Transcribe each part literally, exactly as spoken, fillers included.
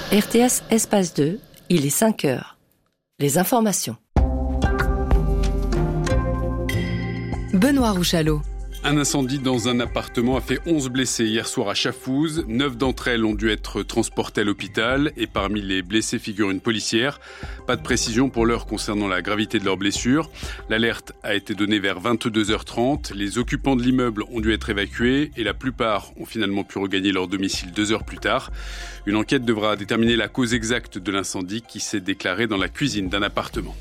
R T S Espace deux, il est cinq heures. Les informations. Benoît Rouchalot. Un incendie dans un appartement a fait onze blessés hier soir à Chafouz. Neuf d'entre elles ont dû être transportées à l'hôpital et parmi les blessés figure une policière. Pas de précision pour l'heure concernant la gravité de leurs blessures. L'alerte a été donnée vers vingt-deux heures trente. Les occupants de l'immeuble ont dû être évacués et la plupart ont finalement pu regagner leur domicile deux heures plus tard. Une enquête devra déterminer la cause exacte de l'incendie qui s'est déclaré dans la cuisine d'un appartement.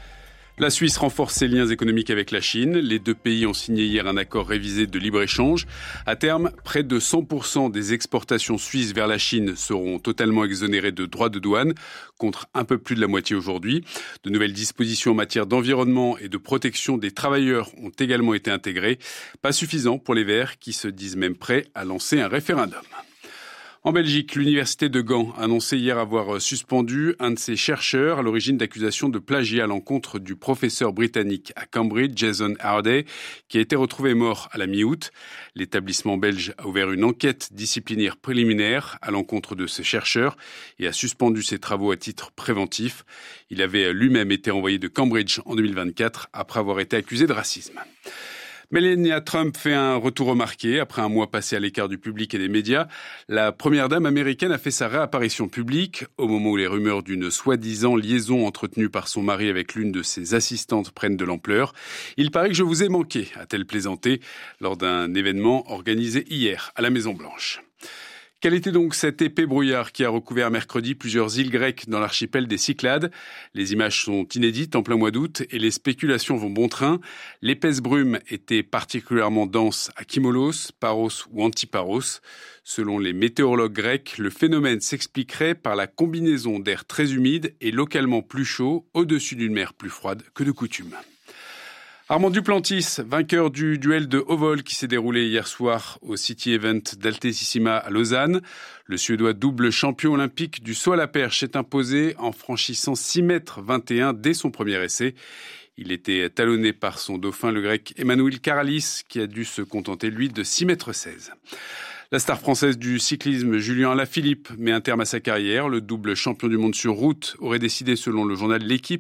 La Suisse renforce ses liens économiques avec la Chine. Les deux pays ont signé hier un accord révisé de libre-échange. À terme, près de cent pour cent des exportations suisses vers la Chine seront totalement exonérées de droits de douane, contre un peu plus de la moitié aujourd'hui. De nouvelles dispositions en matière d'environnement et de protection des travailleurs ont également été intégrées. Pas suffisant pour les Verts qui se disent même prêts à lancer un référendum. En Belgique, l'université de Gand a annoncé hier avoir suspendu un de ses chercheurs à l'origine d'accusations de plagiat à l'encontre du professeur britannique à Cambridge, Jason Harday, qui a été retrouvé mort à la mi-août. L'établissement belge a ouvert une enquête disciplinaire préliminaire à l'encontre de ce chercheur et a suspendu ses travaux à titre préventif. Il avait lui-même été envoyé de Cambridge en deux mille vingt-quatre après avoir été accusé de racisme. Melania Trump fait un retour remarqué. Après un mois passé à l'écart du public et des médias, la première dame américaine a fait sa réapparition publique au moment où les rumeurs d'une soi-disant liaison entretenue par son mari avec l'une de ses assistantes prennent de l'ampleur. Il paraît que je vous ai manqué, a-t-elle plaisanté lors d'un événement organisé hier à la Maison-Blanche. Quel était donc cet épais brouillard qui a recouvert mercredi plusieurs îles grecques dans l'archipel des Cyclades ? Les images sont inédites en plein mois d'août et les spéculations vont bon train. L'épaisse brume était particulièrement dense à Kimolos, Paros ou Antiparos. Selon les météorologues grecs, le phénomène s'expliquerait par la combinaison d'air très humide et localement plus chaud au-dessus d'une mer plus froide que de coutume. Armand Duplantis, vainqueur du duel de haut vol qui s'est déroulé hier soir au City Event d'Altissima à Lausanne. Le Suédois double champion olympique du saut à la perche s'est imposé en franchissant six mètres vingt et un dès son premier essai. Il était talonné par son dauphin, le grec Emmanuel Karalis, qui a dû se contenter, lui, de six mètres seize. La star française du cyclisme, Julien Alaphilippe, met un terme à sa carrière. Le double champion du monde sur route aurait décidé, selon le journal L'Équipe,